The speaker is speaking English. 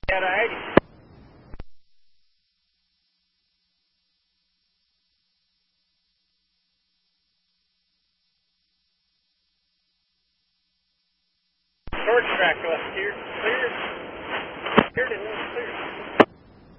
Out of 80. Short track left here. Cleared. Cleared and cleared.